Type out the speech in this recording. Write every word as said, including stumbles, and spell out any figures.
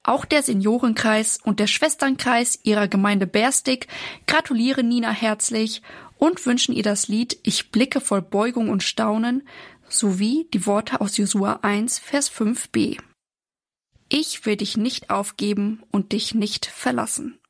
Auch der Seniorenkreis und der Schwesternkreis ihrer Gemeinde Berstig gratulieren Nina herzlich und wünschen ihr das Lied Ich blicke voll Beugung und Staunen sowie die Worte aus Josua eins, Vers fünf b. Ich will dich nicht aufgeben und dich nicht verlassen.